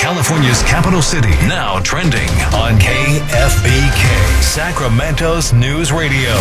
California's capital city, now trending on KFBK, Sacramento's News Radio.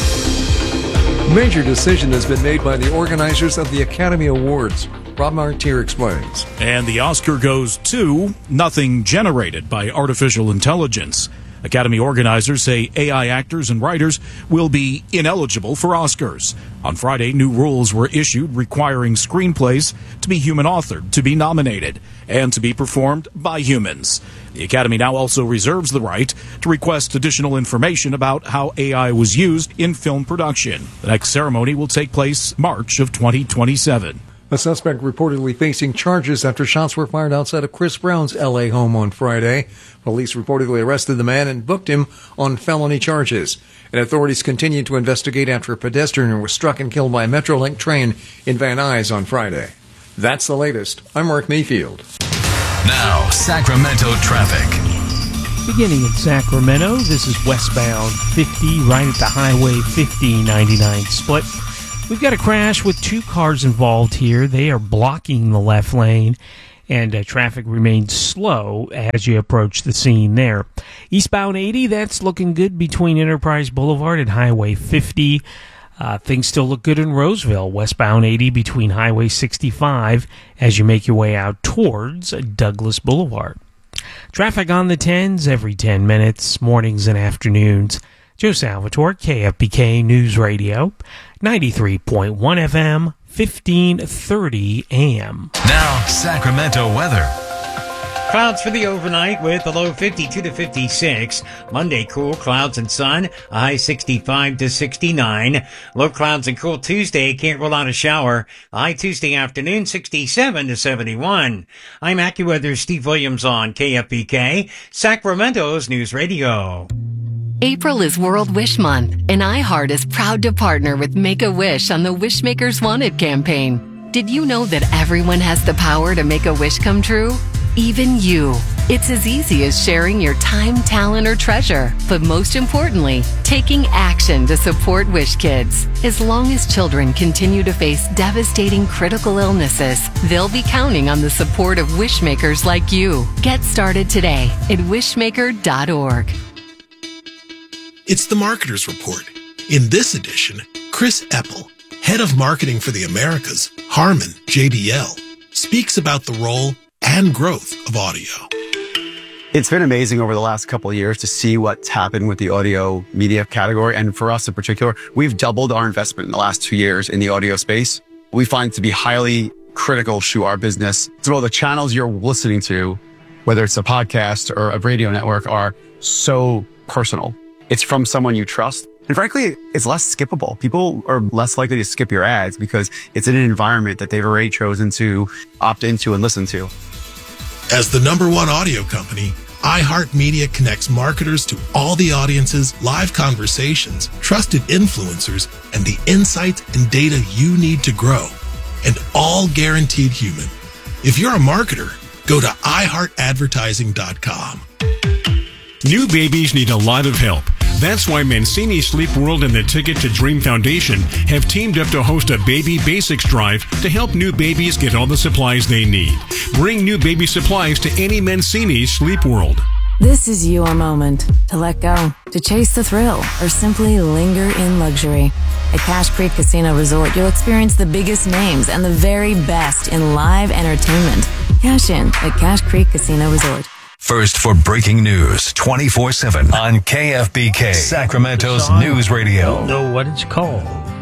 Major decision has been made by the organizers of the Academy Awards. Rob Martier explains. And the Oscar goes to nothing generated by artificial intelligence. Academy organizers say AI actors and writers will be ineligible for Oscars. On Friday, new rules were issued requiring screenplays to be human-authored, to be nominated, and to be performed by humans. The Academy now also reserves the right to request additional information about how AI was used in film production. The next ceremony will take place March of 2027. A suspect reportedly facing charges after shots were fired outside of Chris Brown's L.A. home on Friday. Police reportedly arrested the man and booked him on felony charges. And authorities continue to investigate after a pedestrian was struck and killed by a Metrolink train in Van Nuys on Friday. That's the latest. I'm Mark Mayfield. Now, Sacramento traffic. Beginning in Sacramento, this is westbound 50 right at the Highway 50-99 split. We've got a crash with two cars involved here. They are blocking the left lane, and traffic remains slow as you approach the scene there. Eastbound 80, that's looking good between Enterprise Boulevard and Highway 50. Things still look good in Roseville. Westbound 80 between Highway 65 as you make your way out towards Douglas Boulevard. Traffic on the 10s every 10 minutes, mornings and afternoons. Joe Salvatore, KFBK News Radio, 93.1 FM, 1530 AM. Now, Sacramento weather. Clouds for the overnight with a low 52 to 56. Monday, cool, clouds and sun, a high 65 to 69. Low clouds and cool Tuesday, can't rule out a shower. A high Tuesday afternoon, 67 to 71. I'm AccuWeather's Steve Williams on KFBK, Sacramento's News Radio. April is World Wish Month, and iHeart is proud to partner with Make-A-Wish on the Wishmakers Wanted campaign. Did you know that everyone has the power to make a wish come true? Even you. It's as easy as sharing your time, talent, or treasure, but most importantly, taking action to support Wish Kids. As long as children continue to face devastating critical illnesses, they'll be counting on the support of wishmakers like you. Get started today at wishmaker.org. It's the Marketer's Report. In this edition, Chris Eppel, head of marketing for the Americas, Harman JBL, speaks about the role and growth of audio. It's been amazing over the last couple of years to see what's happened with the audio media category. And for us in particular, we've doubled our investment in the last 2 years in the audio space. We find it to be highly critical to our business. So the channels you're listening to, whether it's a podcast or a radio network, are so personal. It's from someone you trust. And frankly, it's less skippable. People are less likely to skip your ads because it's in an environment that they've already chosen to opt into and listen to. As the #1 audio company, iHeartMedia connects marketers to all the audiences, live conversations, trusted influencers, and the insights and data you need to grow. And all guaranteed human. If you're a marketer, go to iHeartAdvertising.com. New babies need a lot of help. That's why Mancini Sleep World and the Ticket to Dream Foundation have teamed up to host a Baby Basics Drive to help new babies get all the supplies they need. Bring new baby supplies to any Mancini Sleep World. This is your moment to let go, to chase the thrill, or simply linger in luxury. At Cache Creek Casino Resort, you'll experience the biggest names and the very best in live entertainment. Cash in at Cache Creek Casino Resort. First for breaking news 24/7 on KFBK, Sacramento's News Radio. Don't know what it's called.